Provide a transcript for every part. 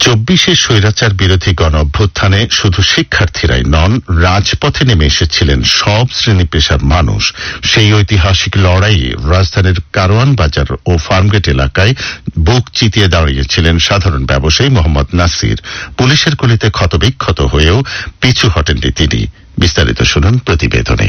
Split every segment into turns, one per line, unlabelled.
24-এ স্বৈরাচার বিরোধী গণ অভ্যুত্থানে শুধু শিক্ষার্থীরাই নন, রাজপথে নেমে এসেছিলেন সব শ্রেণী পেশার মানুষ। সেই ঐতিহাসিক লড়াইয়ে রাজধানীর কারওয়ান বাজার ও ফার্মগেট এলাকায় বুক চিতিয়ে দাঁড়িয়েছিলেন সাধারণ ব্যবসায়ী মোহাম্মদ নাসির। পুলিশের গুলিতে ক্ষতবিক্ষত হয়েও পিছু হটেননি তিনি। বিস্তারিত শুনুন প্রতিবেদনে।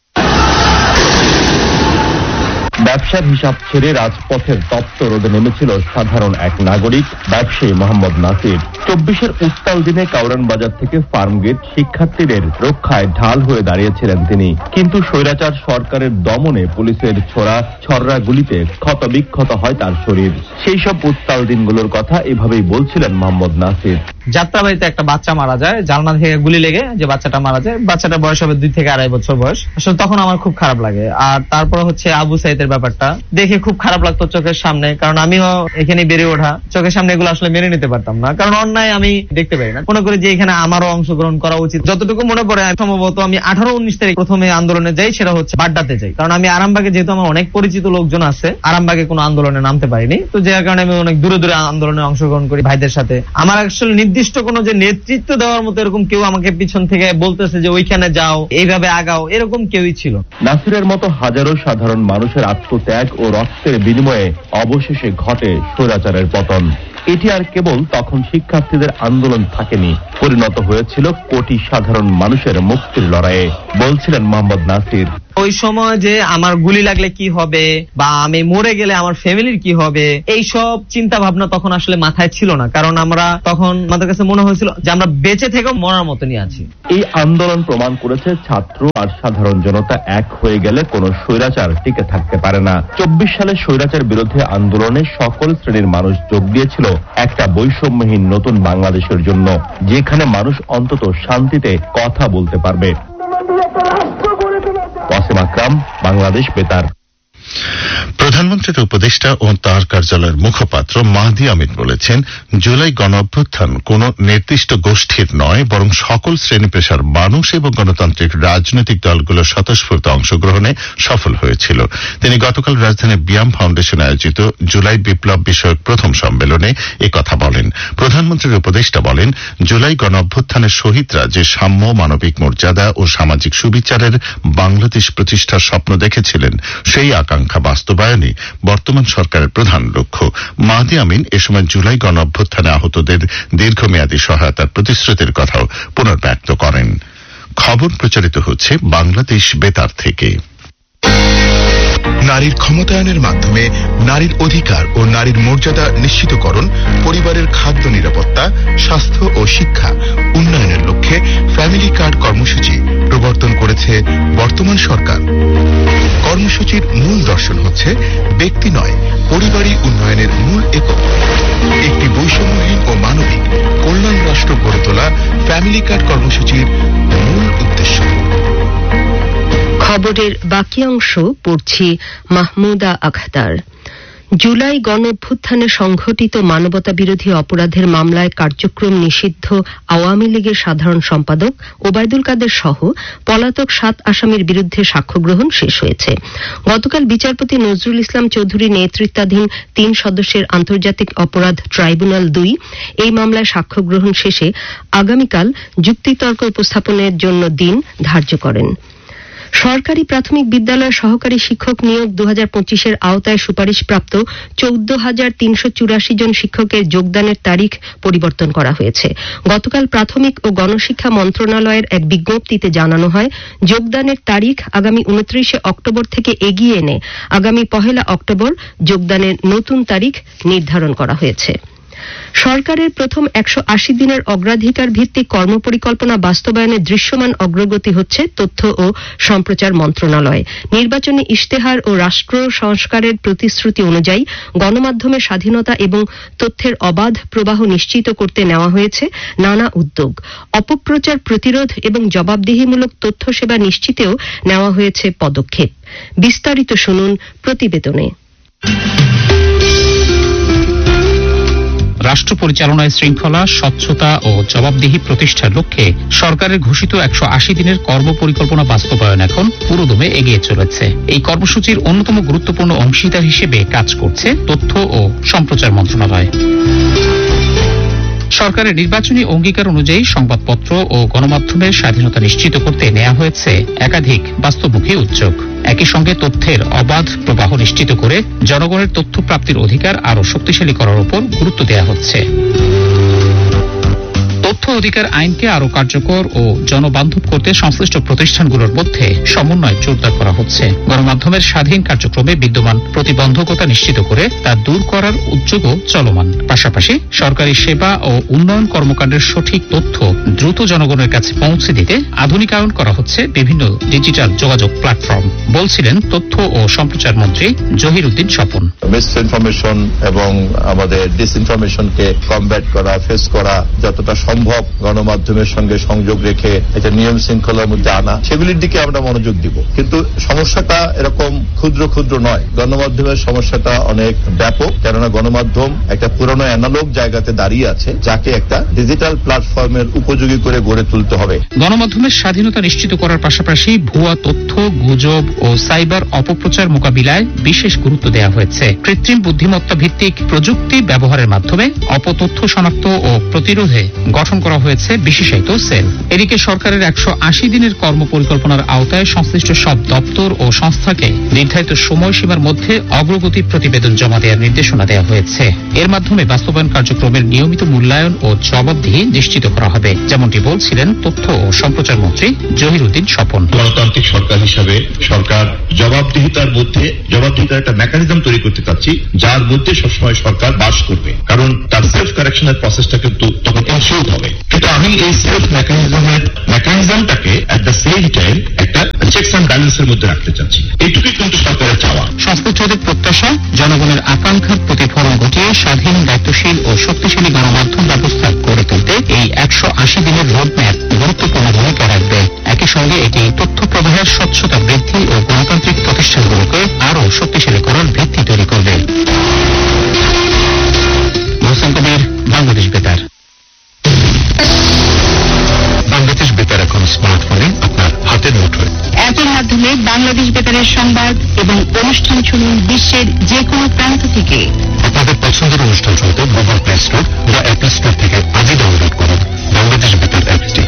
ব্যবসার হিসাব ছেড়ে রাজপথের তপ্ত রোদে নেমেছিল সাধারণ এক নাগরিক ব্যবসায়ী মোহাম্মদ নাসির। 24-এর উত্তাল দিনে কারওয়ান বাজার থেকে ফার্মগেট শিক্ষার্থীদের রক্ষায় ঢাল হয়ে দাঁড়িয়েছিলেন তিনি। কিন্তু স্বৈরাচার সরকারের দমনে পুলিশের ছোড়া ছররা গুলিতে ক্ষতবিক্ষত হয় তার শরীর। সেই সব উত্তাল দিনগুলোর কথা এভাবেই বলছিলেন মোহাম্মদ নাসির।
যাত্রাবাড়িতে একটা বাচ্চা মারা যায়, জানলা থেকে গুলি লেগে যে বাচ্চাটা মারা যায়, বাচ্চাটার বয়স হবে 2 থেকে 2.5 বছর বয়স। আসলে তখন আমার খুব খারাপ লাগে। আর তারপর হচ্ছে আবু সাইদের ব্যাপারটা দেখে খুব খারাপ লাগতো চোখের সামনে, কারণ আমিও এখানে বেড়ে ওঠা, চোখের সামনে এগুলো আসলে মেনে নিতে পারতাম না, কারণ অন্যায় আমি দেখতে পারি না। মনে করি যে এখানে আমারও অংশগ্রহণ করা উচিত। যতটুকু মনে পড়ে সম্ভবত আমি 18-19 তারিখ প্রথমে আন্দোলনে যাই, সেটা হচ্ছে বাড্ডাতে যাই, কারণ আমি আরামবাগে যেহেতু আমার অনেক পরিচিত লোকজন আছে, আরামবাগে কোনো আন্দোলনে নামতে পারিনি, তো যার কারণে আমি অনেক দূরে দূরে আন্দোলনে অংশগ্রহণ করি ভাইদের সাথে। আমার আসলে নির্দিষ্ট কোনো যে নেতৃত্ব দেওয়ার মতো এরকম কেউ আমাকে পিছন থেকে বলতেছে যে ওইখানে যাও, এইভাবে আগাও, এরকম কেউই ছিল।
নাসিরের মতো হাজারো সাধারণ মানুষের আত্মত্যাগ ও রক্তের বিনিময়ে অবশেষে ঘটে স্বৈরাচারের পতন। এটি আর কেবল তখন শিক্ষার্থীদের আন্দোলন থাকেনি, পরিণত হয়েছিল কোটি সাধারণ মানুষের মুক্তির লড়াইয়ে, বলছিলেন মোহাম্মদ নাসির।
ওই সময় যে আমার গুলি লাগলে কি হবে বা আমি মরে গেলে আমার ফ্যামিলির কি হবে, এই সব চিন্তা ভাবনা তখন আসলে মাথায় ছিল না, কারণ আমরা তখন আমাদের কাছে মনে হয়েছিল যে আমরা বেঁচে থেকেও মরার মতনই আছি।
এই আন্দোলন প্রমাণ করেছে ছাত্র আর সাধারণ জনতা এক হয়ে গেলে কোনো স্বৈরাচার টিকে থাকতে পারে না। 24 সালে স্বৈরাচার বিরুদ্ধে আন্দোলনে সকল শ্রেণীর মানুষ যোগ দিয়েছিল একটা বৈষম্যহীন নতুন বাংলাদেশের জন্য, যেখানে মানুষ অন্তত শান্তিতে কথা বলতে পারবে। ওয়াসিম আকরাম, বাংলাদেশ বেতার।
প্রধানমন্ত্রীর উপদেষ্টা ও তার কার্যালয়ের মুখপাত্র মাহদি আমিন বলেছেন, জুলাই গণ অভ্যুত্থান কোন নির্দিষ্ট গোষ্ঠীর নয়, বরং সকল শ্রেণী পেশার মানুষ এবং গণতান্ত্রিক রাজনৈতিক দলগুলোর স্বতঃস্ফূর্ত অংশগ্রহণে সফল হয়েছিল। তিনি গতকাল রাজধানীর বিয়াম ফাউন্ডেশনে আয়োজিত জুলাই বিপ্লব বিষয়ক প্রথম সম্মেলনে একথা বলেন। প্রধানমন্ত্রীর উপদেষ্টা বলেন, জুলাই গণ অভ্যুত্থানের শহীদরা যে সাম্য, মানবিক মর্যাদা ও সামাজিক সুবিচারের বাংলাদেশ প্রতিষ্ঠার স্বপ্ন দেখেছিলেন, সেই আকাঙ্ক্ষা বাস্তবায়নই বর্তমান সরকারের প্রধান লক্ষ্য। মাহদি আমিন এ সময় জুলাই গণ অভ্যুত্থানে আহতদের দীর্ঘমেয়াদী সহায়তার প্রতিশ্রুতির কথাও পুনর্ব্যক্ত করেন। খবর প্রচারিত হচ্ছে বাংলাদেশ বেতার থেকে।
নারীর ক্ষমতায়নের মাধ্যমে নারীর অধিকার ও নারীর মর্যাদা নিশ্চিতকরণ, পরিবারের খাদ্য নিরাপত্তা, স্বাস্থ্য ও শিক্ষা উন্নয়নের লক্ষ্যে ফ্যামিলি কার্ড কর্মসূচি প্রবর্তন করেছে বর্তমান সরকার। কর্মসূচির মূল দর্শন হচ্ছে ব্যক্তি নয়, পরিবারই উন্নয়নের মূল একক। একটি বৈষম্যহীন ও মানবিক কল্যাণ রাষ্ট্র গড়ে তোলা ফ্যামিলি কার্ড কর্মসূচির মূল উদ্দেশ্য।
খবরের বাকি অংশ পড়ছি মাহমুদা আখতার। জুলাই গণ অভ্যুত্থানে সংঘটিত মানবতা বিরোধী অপরাধের মামলায় কার্যক্রম নিষিদ্ধ আওয়ামী লীগের সাধারণ সম্পাদক ওবায়দুল কাদের সহ পলাতক 7 আসামির বিরুদ্ধে সাক্ষ্য গ্রহণ শেষ হয়েছে। গতকাল বিচারপতি নজরুল ইসলাম চৌধুরী নেতৃত্বাধীন 3 সদস্যের আন্তর্জাতিক অপরাধ ট্রাইব্যুনাল 2 এই মামলায় সাক্ষ্য গ্রহণ শেষে আগামীকাল যুক্তিতর্ক উপস্থাপনের জন্য দিন ধার্য করেন। সরকারি প্রাথমিক বিদ্যালয়ের সহকারী শিক্ষক নিয়োগ 2025-এর আওতায় সুপারিশপ্রাপ্ত 14,384 জন শিক্ষকের যোগদানের তারিখ পরিবর্তন করা হয়েছে। গতকাল প্রাথমিক ও গণশিক্ষা মন্ত্রণালয়ের এক বিজ্ঞপ্তিতে জানানো হয়, যোগদানের তারিখ আগামী 29 অক্টোবর থেকে এগিয়ে এনে আগামী 1 অক্টোবর যোগদানের নতুন তারিখ নির্ধারণ করা হয়েছে। সরকারের প্রথম 180 দিনের অগ্রাধিকার ভিত্তিক কর্মপরিকল্পনা বাস্তবায়নে দৃশ্যমান অগ্রগতি হচ্ছে তথ্য ও সম্প্রচার মন্ত্রণালয়। নির্বাচনী ইশতেহার ও রাষ্ট্র সংস্কারের প্রতিশ্রুতি অনুযায়ী গণমাধ্যমের স্বাধীনতা এবং তথ্যের অবাধ প্রবাহ নিশ্চিত করতে নেওয়া হয়েছে নানা উদ্যোগ। অপপ্রচার প্রতিরোধ এবং জবাবদিহিমূলক তথ্য সেবা নিশ্চিতেও নেওয়া হয়েছে পদক্ষেপ। বিস্তারিত শুনুন প্রতিবেদনে।
রাষ্ট্র পরিচালনায় শৃঙ্খলা, স্বচ্ছতা ও জবাবদিহি প্রতিষ্ঠার লক্ষ্যে সরকারের ঘোষিত 180 দিনের কর্মপরিকল্পনা বাস্তবায়ন এখন পুরোদমে এগিয়ে চলেছে। এই কর্মসূচির অন্যতম গুরুত্বপূর্ণ অংশীদার হিসেবে কাজ করছে তথ্য ও সম্প্রচার মন্ত্রণালয়। সরকারের নির্বাচনী অঙ্গীকার অনুযায়ী সংবাদপত্র ও গণমাধ্যমের স্বাধীনতা নিশ্চিত করতে নেওয়া হয়েছে একাধিক বাস্তবমুখী উদ্যোগ। একই সঙ্গে তথ্যের অবাধ প্রবাহ নিশ্চিত করে জনগণের তথ্য প্রাপ্তির অধিকার আরও শক্তিশালী করার উপর গুরুত্ব দেওয়া হচ্ছে। তথ্য অধিকার আইনকে আরো কার্যকর ও জনবান্ধব করতে সংশ্লিষ্ট প্রতিষ্ঠানগুলোর মধ্যে সমন্বয় জোরদার করা হচ্ছে। গণমাধ্যমের স্বাধীন কার্যক্রমে বিদ্যমান প্রতিবন্ধকতা নিশ্চিত করে তা দূর করার উদ্যোগও চলমান। পাশাপাশি সরকারি সেবা ও উন্নয়ন কর্মকাণ্ডের সঠিক তথ্য দ্রুত জনগণের কাছে পৌঁছে দিতে আধুনিকায়ন করা হচ্ছে বিভিন্ন ডিজিটাল যোগাযোগ প্ল্যাটফর্ম, বলছিলেন তথ্য ও সম্প্রচার মন্ত্রী জহির উদ্দিন স্বপন।
মিসইনফরমেশন এবং আমাদের ডিসইনফরমেশনকে কমব্যাট করা, ফেস করা যতটা সম্ভব গণমাধ্যমের সঙ্গে সংযোগ রেখে এটা নিয়ম শৃঙ্খলার মধ্যে আনা, সেগুলির দিকে আমরা মনোযোগ দিব। কিন্তু সমস্যাটা এরকম ক্ষুদ্র ক্ষুদ্র নয়, গণমাধ্যমের সমস্যাটা অনেক ব্যাপক। কেননা গণমাধ্যম একটা পুরনো অ্যানালগ জায়গাতে দাঁড়িয়ে আছে, যাকে একটা ডিজিটাল প্ল্যাটফর্মের উপযোগী করে গড়ে তুলতে হবে।
গণমাধ্যমের স্বাধীনতা নিশ্চিত করার পাশাপাশি ভুয়া তথ্য, গুজব ও সাইবার অপপ্রচার মোকাবিলায় বিশেষ গুরুত্ব দেওয়া হয়েছে। কৃত্রিম বুদ্ধিমত্তা ভিত্তিক প্রযুক্তি ব্যবহারের মাধ্যমে অপতথ্য শনাক্ত ও প্রতিরোধে গঠন করা হয়েছে বিশেষায়িত সেল। এদিকে সরকারের 180 দিনের কর্মপরিকল্পনার আওতায় সংশ্লিষ্ট সব দপ্তর ও সংস্থাকে নির্ধারিত সময়সীমার মধ্যে অগ্রগতি প্রতিবেদন জমা দেওয়ার নির্দেশনা দেওয়া হয়েছে। এর মাধ্যমে বাস্তবায়ন কার্যক্রমের নিয়মিত মূল্যায়ন ও জবাবদিহি নিশ্চিত করা হবে, যেমনটি বলছিলেন তথ্য ও সম্প্রচার মন্ত্রী জহির উদ্দিন স্বপন।
গণতান্ত্রিক সরকার হিসাবে সরকার জবাবদিহিতার একটা মেকানিজম তৈরি করতে চাচ্ছি, যার মধ্যে সবসময় সরকার বাস করবে, কারণ তার সেলফ কারেকশনের প্রসেসটা কিন্তু তখন ইনশিওর হবে। কিন্তু আমি এই self মেকানিজমটাকে at the same time একটা চেকস অ্যান্ড ব্যালেন্সের মধ্যে রাখতে চাচ্ছি। এইটুকুই কিন্তু সরকারের চাওয়া।
সংশ্লিষ্টদের প্রত্যাশা, জনগণের আকাঙ্ক্ষার প্রতিফলন ঘটিয়ে স্বাধীন, দায়িত্বশীল ও শক্তিশালী গণমাধ্যম ব্যবস্থা গড়ে তুলতে এই 180 দিনের রোডম্যাপ গুরুত্বপূর্ণ ভূমিকা রাখবে। একই সঙ্গে এটি তথ্য প্রবাহের স্বচ্ছতা বৃদ্ধি ও গণতান্ত্রিক প্রতিষ্ঠানগুলোকে আরও শক্তিশালী করার ভিত্তি তৈরি করবে। মোহসেন কবির, বাংলাদেশ বেতার।
বাংলাদেশ বেতার এখন স্মার্টফোনে আপনার হাতের মুঠোয়।
অ্যাপের মাধ্যমে বাংলাদেশ বেতারের সংবাদ এবং অনুষ্ঠান শুনুন বিশ্বের যে কোনো প্রান্ত থেকে।
আপনাদের পছন্দের অনুষ্ঠান শুনতে গুগল প্লে স্টোর বা অ্যাপল স্টোর থেকে আজই ডাউনলোড করুন বাংলাদেশ বেতার অ্যাপটি।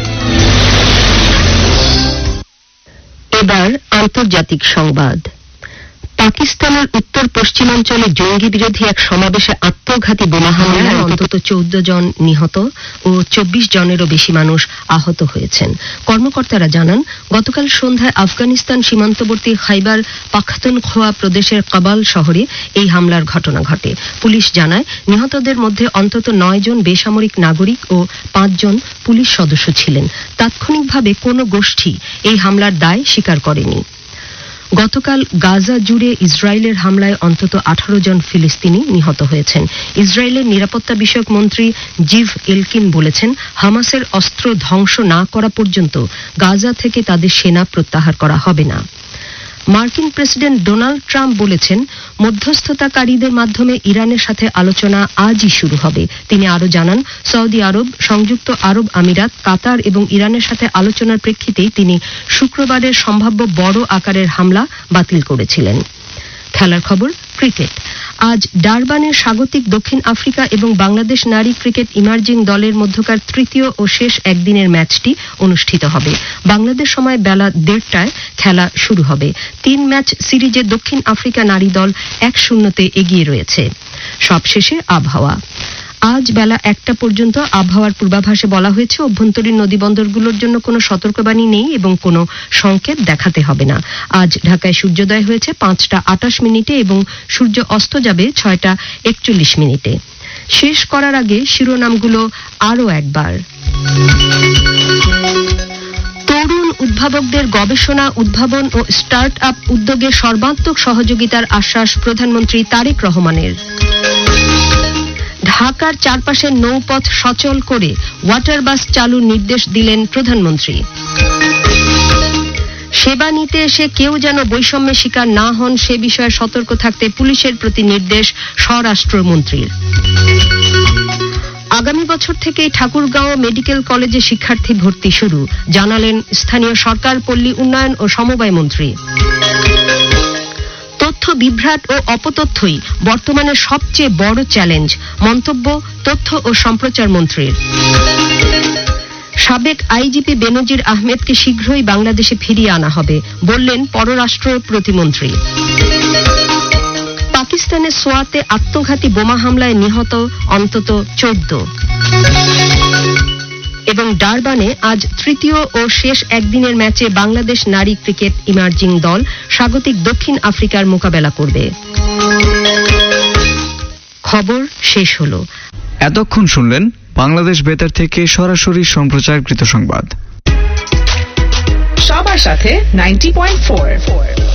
এবার আন্তর্জাতিক সংবাদ। পাকিস্তানের উত্তর পশ্চিমাঞ্চলে জঙ্গি বিরোধী এক সমাবেশে আত্মঘাতী বোমা হামলায় অন্তত 14 জন নিহত ও 24 জনেরও বেশি মানুষ আহত হয়েছেন। কর্মকর্তারা জানান, গতকাল সন্ধ্যায় আফগানিস্তান সীমান্তবর্তী খাইবার পাখতুনখোয়া প্রদেশের কাবাল শহরে এই হামলার ঘটনা ঘটে। পুলিশ জানায়, নিহতদের মধ্যে অন্তত 9 জন বেসামরিক নাগরিক ও 5 জন পুলিশ সদস্য ছিলেন। তাৎক্ষণিকভাবে কোনো গোষ্ঠী এই হামলার দায় স্বীকার করেনি। গতকাল গাজা জুড়ে ইসরায়েলের হামলায় অন্তত 18 জন ফিলিস্তিনি নিহত হয়েছেন। ইসরায়েলের নিরাপত্তা বিষয়ক মন্ত্রী জিভ এলকিন বলেছেন, হামাসের অস্ত্র ধ্বংস না করা পর্যন্ত গাজা থেকে তাদের সেনা প্রত্যাহার করা হবে না। মার্কিন প্রেসিডেন্ট ডোনাল্ড ট্রাম্প বলেছেন, মধ্যস্থতাকারীদের মাধ্যমে ইরানের সাথে আলোচনা আজই শুরু হবে। তিনি আরো জানান, সৌদি আরব, সংযুক্ত আরব আমিরাত, কাতার এবং ইরানের সাথে আলোচনার প্রেক্ষিতেই তিনি শুক্রবারের সম্ভাব্য বড় আকারের হামলা বাতিল করেছিলেন। খেলার খবর, ক্রিকেট। আজ ডারবানের স্বাগতিক দক্ষিণ আফ্রিকা এবং বাংলাদেশ নারী ক্রিকেট ইমার্জিং দলের মধ্যকার তৃতীয় ও শেষ একদিনের ম্যাচটি অনুষ্ঠিত হবে। বাংলাদেশ সময় বেলা 1:30টায় খেলা শুরু হবে। 3 ম্যাচ সিরিজে দক্ষিণ আফ্রিকা নারী দল 1-0 এগিয়ে রয়েছে। সবশেষে আবহাওয়া। আজ বেলা 1টা পর্যন্ত আবহাওয়ার পূর্বাভাসে বলা হয়েছে, অভ্যন্তরীণ নদীবন্দরগুলোর জন্য কোনো সতর্কবাণী নেই এবং কোনো সংকেত দেখাতে হবে না। আজ ঢাকায় সূর্যোদয় হয়েছে 5:28 এবং সূর্য অস্ত যাবে 6:41। শেষ করার আগে শিরোনামগুলো আরো একবার। তরুণ উদ্ভাবকদের গবেষণা, উদ্ভাবন ও স্টার্ট আপ উদ্যোগে সর্বাত্মক সহযোগিতার আশ্বাস প্রধানমন্ত্রী তারেক রহমানের। ঢাকার চারপাশে নৌপথ সচল করে ওয়াটার বাস চালুর নির্দেশ দিলেন প্রধানমন্ত্রী। সেবা নিতে এসে কেউ যেন বৈষম্যের শিকার না হন, সে বিষয়ে সতর্ক থাকতে পুলিশের প্রতি নির্দেশ স্বরাষ্ট্রমন্ত্রীর। আগামী বছর থেকে ঠাকুরগাঁও মেডিকেল কলেজে শিক্ষার্থী ভর্তি শুরু, জানালেন স্থানীয় সরকার, পল্লী উন্নয়ন ও সমবায় মন্ত্রী। তথ্য বিভ্রাট ও অপতথ্যই বর্তমানে সবচেয়ে বড় চ্যালেঞ্জ, মন্তব্য তথ্য ও সম্প্রচার মন্ত্রীর। সাবেক আইজিপি বেনজির আহমেদকে শীঘ্রই বাংলাদেশে ফিরিয়ে আনা হবে, বললেন পররাষ্ট্র প্রতিমন্ত্রী। পাকিস্তানের সোয়াতে আত্মঘাতী বোমা হামলায় নিহত অন্তত 14। এবং ডারবানে আজ তৃতীয় ও শেষ একদিনের ম্যাচে বাংলাদেশ নারী ক্রিকেট ইমার্জিং দল স্বাগতিক দক্ষিণ আফ্রিকার মোকাবেলা করবে। খবর শেষ হলো।
এতক্ষণ শুনলেন বাংলাদেশ বেতার থেকে সরাসরি সম্প্রচারকৃত সংবাদ।
সবার সাথে 90.4